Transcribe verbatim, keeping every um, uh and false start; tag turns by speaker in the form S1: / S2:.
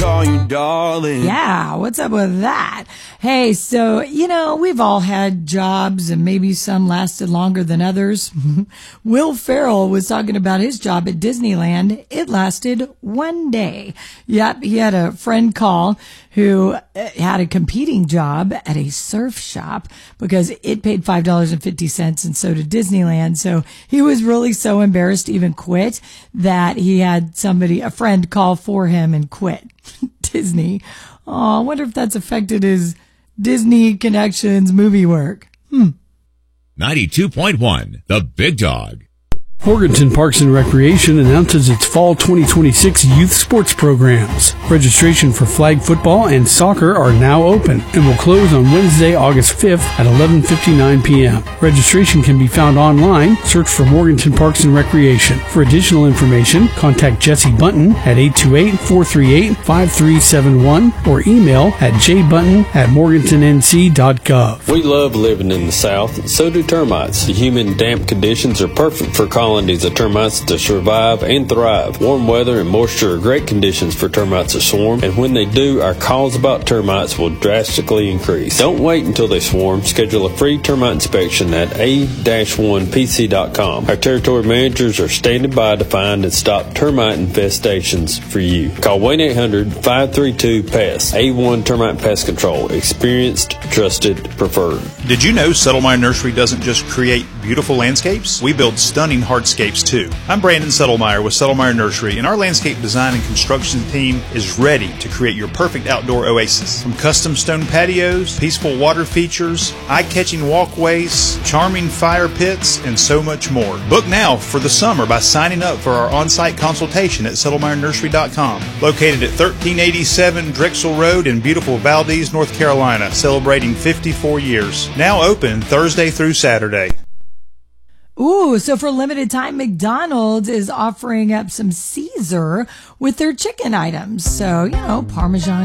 S1: call you darling.
S2: Yeah, what's up with that? Hey, so, you know, we've all had jobs and maybe some lasted longer than others. Will Ferrell was talking about his job at Disneyland. It lasted one day. Yep, he had a friend call who had a competing job at a surf shop because it paid five dollars and fifty cents and so did Disneyland. So he was really so embarrassed to even quit that he had somebody, a friend, call for him and quit Disney. Oh, I wonder if that's affected his Disney Connections movie work. Hmm.
S3: ninety-two point one, The Big Dog.
S4: Morganton Parks and Recreation announces its fall twenty twenty-six youth sports programs. Registration for flag football and soccer are now open and will close on Wednesday, August fifth at eleven fifty-nine p.m. Registration can be found online. Search for Morganton Parks and Recreation. For additional information, contact Jesse Bunton at eight two eight, four three eight, five three seven one or email at jbunton at morganton n c dot gov.
S5: We love living in the South. So do termites. The humid, damp conditions are perfect for colonies of termites to survive and thrive. Warm weather and moisture are great conditions for termites to swarm, and when they do, our calls about termites will drastically increase. Don't wait until they swarm. Schedule a free termite inspection at a dash one p c dot com. Our territory managers are standing by to find and stop termite infestations for you. Call one eight hundred, five three two, P E S. A one Termite Pest Control. Experienced, trusted, preferred.
S6: Did you know Settlemyre Nursery doesn't just create beautiful landscapes? We build stunning hardscapes too. I'm Brandon Settlemyre with Settlemyre Nursery, and our landscape design and construction team is ready to create your perfect outdoor oasis. From custom stone patios, peaceful water features, eye-catching walkways, charming fire pits, and so much more. Book now for the summer by signing up for our on-site consultation at settlemyre nursery dot com. Located at thirteen eighty-seven Drexel Road in beautiful Valdez, North Carolina, celebrating fifty-four years. Now open Thursday through Saturday.
S2: Ooh, so for a limited time, McDonald's is offering up some Caesar with their chicken items. So, you know, Parmesan